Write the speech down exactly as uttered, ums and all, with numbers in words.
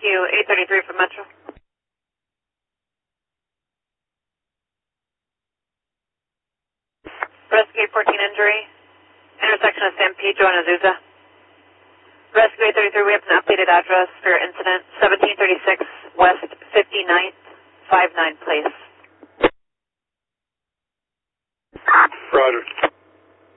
Rescue eight thirty-three from Metro. Rescue eight fourteen injury, intersection of San Pedro and Azusa. Rescue eight thirty-three, we have an updated address for your incident, seventeen thirty-six West fifty-ninth, five nine Place. Roger.